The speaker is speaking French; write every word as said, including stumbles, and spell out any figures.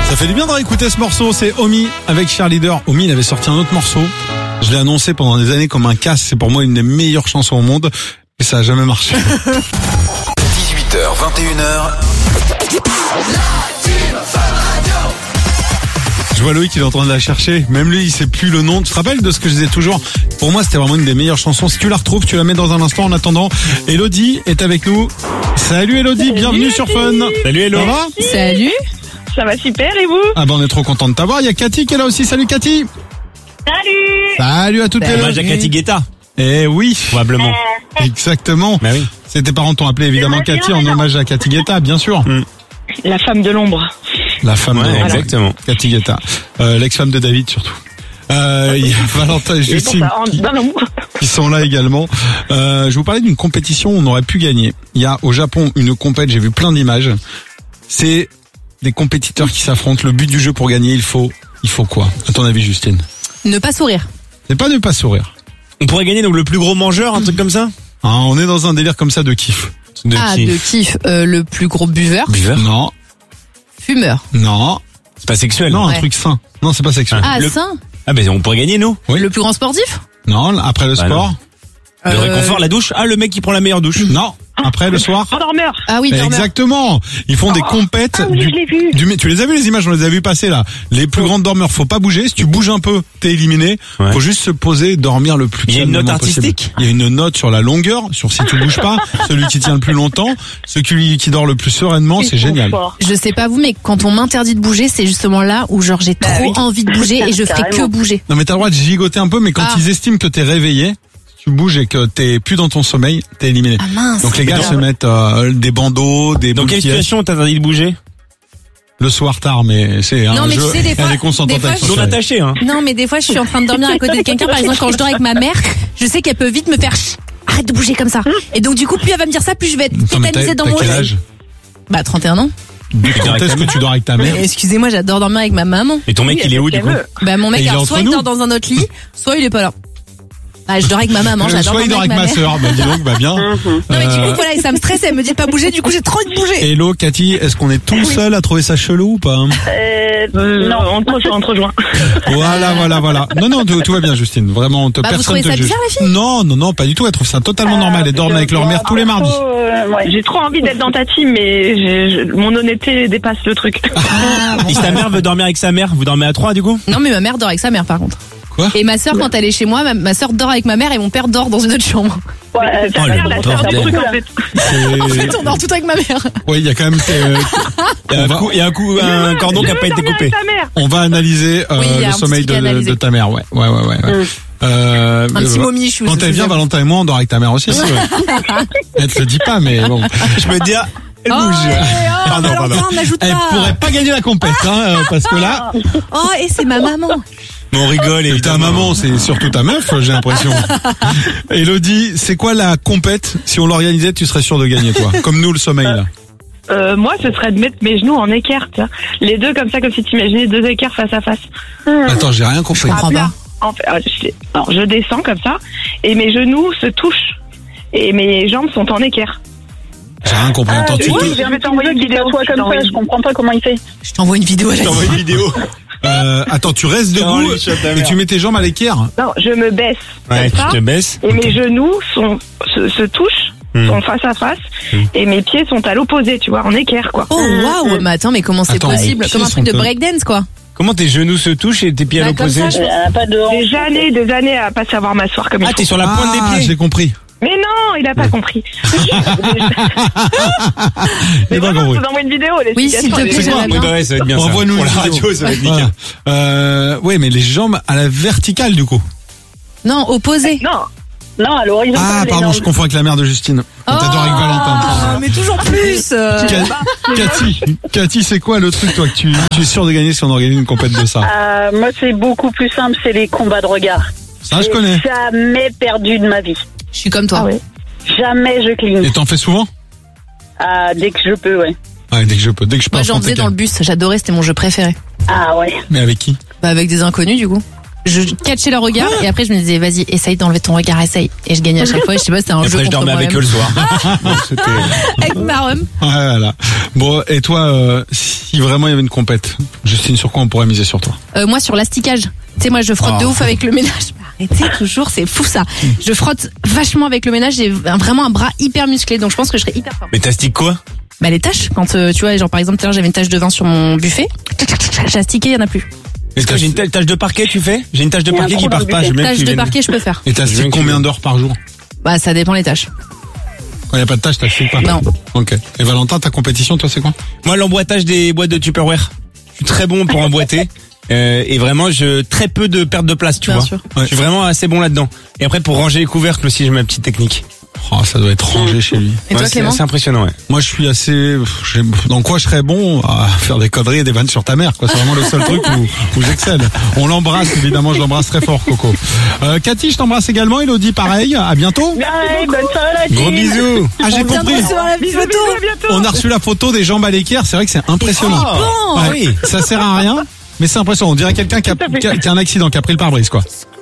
Ça fait du bien de réécouter ce morceau, c'est Omi avec Cheerleader. Omi, il avait sorti un autre morceau. Je l'ai annoncé pendant des années comme un casse. C'est pour moi une des meilleures chansons au monde. Et ça a jamais marché. dix-huit heures, vingt et une heures. Je vois Loïc, il est en train de la chercher. Même lui, il sait plus le nom. Tu te rappelles de ce que je disais toujours? Pour moi, c'était vraiment une des meilleures chansons. Si tu la retrouves, tu la mets dans un instant. En attendant, Elodie est avec nous. Salut Elodie, Salut, bienvenue sur Fun. Salut Elo. Ça va? Salut. Ça va super et vous? Ah ben on est trop content de t'avoir. Il y a Cathy qui est là aussi. Salut Cathy. Salut. Salut à toutes les deux. Hommage à Cathy Guetta, Eh oui, probablement. exactement. Bah oui. C'est tes parents t'ont appelé évidemment J'aimerais Cathy bien, en mais non. hommage à Cathy Guetta, bien sûr. La femme de l'ombre. La femme Ouais, de exactement. Cathy Guetta, euh, l'ex-femme de David surtout. Euh, il y a Valentin et Et pour Justine ça, en- qui, dans l'ombre. qui sont là également. Euh, je vous parlais d'une compétition où on aurait pu gagner. Il y a au Japon une compète, j'ai vu plein d'images. C'est des compétiteurs qui s'affrontent. Le but du jeu pour gagner, il faut, il faut quoi? À ton avis, Justine? Ne pas sourire. C'est pas ne pas sourire. On pourrait gagner donc le plus gros mangeur, un truc comme ça? Hein, on est dans un délire comme ça de kiff. De Ah, qui? de kiff. Euh, le plus gros buveur. Buveur? Non, Fumeur. non, C'est pas sexuel. non, un Ouais. truc sain. Non, c'est pas sexuel. Ah, Le- sain. Ah ben on pourrait gagner nous. Oui. Le plus grand sportif. Non, après le Bah sport. Le Euh, réconfort, la douche. Ah, le mec qui prend la meilleure douche. Non, après le soir. Endormeur. Ah oui, dormeur. Exactement. Ils font des compètes. Ah oui, du, je l'ai vu. du- tu les as vu les images, on les a vu passer là. Les plus grands dormeurs, faut pas bouger. Si tu bouges un peu, t'es éliminé. Ouais. Faut juste se poser, dormir le plus Il y a une calmement note possible. artistique Il y a une note sur la longueur, sur si tu bouges pas, celui qui tient le plus longtemps, celui qui dort le plus sereinement, Ils c'est sont génial. forts. Je sais pas vous, mais quand on m'interdit de bouger, c'est justement là où genre j'ai trop oui. envie de bouger et je ferai que Carrément. bouger. Non mais t'as le droit de gigoter un peu, mais quand Ah. ils estiment que t'es réveillé, tu bouges et que t'es plus dans ton sommeil, t'es éliminé. Ah mince. Donc les gars Mais se non. mettent euh, des bandeaux, des Dans boules quelle qui situation t'as interdit de bouger? le soir tard, mais c'est un Non, mais jeu. tu sais, des il y a fois- des consentants des fois, avec je- Non attaché, hein. Non, mais des fois, je suis en train de dormir à côté de quelqu'un. Par exemple, quand je dors avec ma mère, je sais qu'elle peut vite me faire Chut, arrête de bouger comme ça. Et donc, du coup, plus elle va me dire ça, plus je vais être Attends, mais t'as- tétanisée dans t'as mon quel lit. âge? Bah, trente et un ans. Quand est-ce que tu dors avec ta mère? Mais excusez-moi, j'adore dormir avec ma maman. Et ton mec, Oui, il est où du elle coup? veut. Bah, mon Et mec, il est alors, entre soit il nous. dort dans un autre lit, soit il est pas là. Bah, je dors avec ma maman, Euh, j'adore Soit il dormir dort avec avec ma ma mère. sœur, bah dis donc, bah bien. Non, mais du Euh, coup, voilà, et ça me stresse, elle me dit de pas bouger, du coup, j'ai trop envie de bouger. Hello Cathy, est-ce qu'on est tout seul à trouver ça chelou ou pas? Euh, Hmm. non, on te rejoint, on te rejoint. Voilà, voilà, voilà. Non, non, tout, tout va bien Justine. Vraiment, on te, Bah, vous personne trouvez te ça juge. bizarre, les filles Non, non, non, pas du tout. Elle trouve ça totalement normal. Elle dort avec leur mère tous les mardis. J'ai trop envie d'être dans ta team, mais j'ai- je- mon honnêteté dépasse le truc. Ah, bon, Et si ta mère veut dormir avec sa mère, vous dormez à trois du coup? Non, mais ma mère dort avec sa mère, par contre. Quoi? Et ma sœur, quand elle est chez moi, ma, ma sœur dort avec ma mère et mon père dort dans une autre chambre. Ouais, Oh, le la sœur du bordel. truc en fait. En C'est- fait, on dort tout avec ma mère. Oui, il y a quand même. euh, Il y a on, un va, coup, il y a un coup, un cordon qui a pas été coupé. on va analyser euh, Oui, il y a le un petit sommeil truc à de, analyser. de ta mère. Ouais, ouais, ouais, ouais. ouais. Euh, Un petit euh, momie, je suis Quand elle vient, Valentin et moi, on dort avec ta mère aussi. Elle te le dit pas, mais bon. Je me dis, ah, elle Oh, bouge. eh, oh, Pardon, pardon. Valentin, n'ajoute Elle pas. pourrait pas gagner la compète, hein, euh, parce que là, Oh, et c'est ma maman. Mais on rigole et ta maman, c'est surtout ta meuf, j'ai l'impression. Elodie, c'est quoi la compète? Si on l'organisait, tu serais sûr de gagner, toi. Comme nous, le sommeil, là. Euh, moi, ce serait de mettre mes genoux en équerre, tu vois. Les deux comme ça, comme si tu imaginais deux équerres face à face. Attends, j'ai rien compris. Je comprends pas. En fait, alors, je, alors, je descends comme ça, et mes genoux se touchent, et mes jambes sont en équerre. J'ai rien compris. Attends, tu oui, te- je vais t'envoyer une vidéo. Toi comme ça, je comprends pas comment il fait. Je t'envoie une vidéo à la T'envoies une vidéo. euh, attends, tu restes Non, debout les chiottes, ta et mère. tu mets tes jambes à l'équerre. Non, je me baisse Ouais, comme tu ça, te baisses. et mes genoux sont se, se touchent, Hmm. sont face à face, et mes pieds sont à l'opposé, tu vois, en équerre, quoi. Oh, waouh. Mais attends, mais comment c'est Attends, possible? les Comme un pieds truc de sont- breakdance, quoi. Comment tes genoux se touchent et tes pieds à Bah, comme l'opposé? ça, Elle a pas de hanche. Des années, des années à pas savoir m'asseoir comme il Ah, faut. t'es sur la pointe Ah, des pieds. j'ai compris. Mais non, il a pas compris. J'ai Mais pas vraiment, je compris. vous envoie une vidéo. Oui, s'il te plaît, C'est quoi? j'aimerais Oui, bien. bah ouais, ça va être bien ça. Envoie-nous Pour une la vidéo. radio, ça va être Voilà. nickel. Euh, ouais, mais les jambes à la verticale, du coup. Non, opposé. Non, Non, à l'horizontale. Ah, les pardon, jambes. je confonds avec la mère de Justine. On t'adore avec Valentin. Ah, mais toujours plus. euh. Ca- Cathy, Cathy, c'est quoi le truc, toi, que tu, tu es sûr de gagner si on organise une compète de ça? Euh, moi, c'est beaucoup plus simple, c'est les combats de regard. Ça, je J'ai connais. Jamais perdu de ma vie. Je suis comme toi. Ah ouais. Jamais je cligne. Et t'en fais souvent? Ah, dès que je peux, ouais. Ouais, dès que je peux, dès que je peux. Moi, j'en faisais dans le bus. J'adorais, c'était mon jeu préféré. Ah ouais. Mais avec qui? Bah, avec des inconnus, du coup. je catchais leur regard et après je me disais vas-y essaye d'enlever ton regard, essaye. Et je gagnais à chaque fois. Et je sais pas, c'était un Et jeu après, je contre dormais avec eux moi-même. le soir. Bon, c'était- Avec ma rhum. Ouais, voilà. Bon, et toi, euh, si vraiment il y avait une compète, Justine, sur quoi on pourrait miser sur toi? Euh, moi sur l'asticage. Tu sais moi je frotte Oh. de ouf avec le ménage. Arrêtez toujours, c'est fou ça. Je frotte vachement avec le ménage, j'ai un- vraiment un bras hyper musclé, donc je pense que je serais hyper fort. Mais t'astiques quoi? Bah les tâches, quand euh, tu vois, genre par exemple, tout à l'heure, j'avais une tache de vin sur mon buffet, j'ai astiqué, il y en a plus. Est-ce que j'ai une ta- tâche de parquet, tu fais? J'ai une tâche de Il y a un parquet trou qui dans part le pas. buffet. Je veux bien que Tâche tu de viennes- parquet, je peux faire. Et Je veux t'astiques que tu combien viennes. d'heures par jour? Bah ça dépend les tâches. Quand il n'y a pas de tâche, t'astiques pas? Non. Ok. Et Valentin, ta compétition, toi, c'est quoi? Moi, l'emboîtage des boîtes de Tupperware. Je suis très bon pour emboîter. Euh, et vraiment, je très peu de perte de place, tu Bien vois. sûr. Je suis vraiment assez bon là-dedans. Et après, pour ranger les couvercles aussi, j'ai ma petite technique. Oh, ça doit être rangé chez lui. Et toi Ouais, c'est Clément? assez impressionnant, ouais. Moi, je suis assez. j'ai- Dans quoi je serais bon à faire des conneries et des vannes sur ta mère, quoi. C'est vraiment le seul truc où, où j'excelle. On l'embrasse, évidemment, je l'embrasse très fort, Coco. Euh, Cathy, je t'embrasse également. Elodie, pareil. À bientôt. Bye, bonne soirée la Gros team. bisous. Ah, j'ai On vient de compris. recevoir la Bisous, photo. bisous, à bientôt. On a reçu la photo des jambes à l'équerre. C'est vrai que c'est impressionnant. Bon. Ouais, ça sert à rien, mais c'est impressionnant. On dirait quelqu'un qui a, Tout à fait. qui a- qui a un accident, qui a pris le pare-brise, quoi.